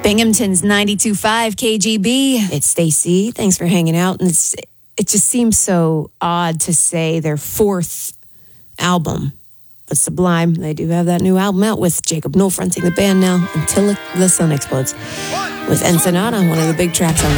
Binghamton's 92.5 KGB. It's Stacy. Thanks for hanging out. And it just seems so odd to say their fourth album. But Sublime, they do have that new album out with Jacob Noll fronting the band now, Until the Sun Explodes, with Ensenada, one of the big tracks on